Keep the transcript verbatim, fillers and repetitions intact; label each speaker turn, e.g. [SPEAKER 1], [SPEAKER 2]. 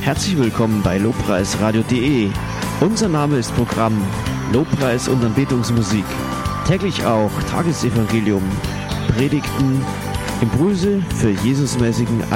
[SPEAKER 1] Herzlich willkommen bei lobpreisradio punkt de. Unser Name ist Programm Lobpreis und Anbetungsmusik. Täglich auch Tagesevangelium, Predigten, Impulse für Jesusmäßigen